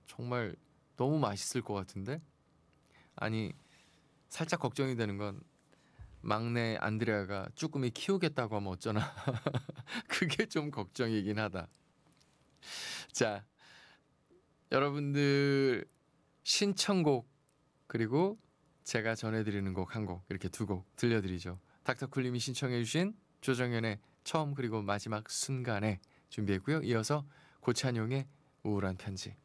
정말 너무 맛있을 것 같은데? 아니, 살짝 걱정이 되는 건 막내 안드레아가 쭈꾸미 키우겠다고 하면 어쩌나. 그게 좀 걱정이긴 하다. 자, 여러분들 신청곡 그리고 제가 전해드리는 곡 한 곡 이렇게 두 곡 들려드리죠. 닥터쿨님이 신청해주신 조정연의 처음 그리고 마지막 순간에 준비했고요. 이어서 고찬용의 우울한 편지.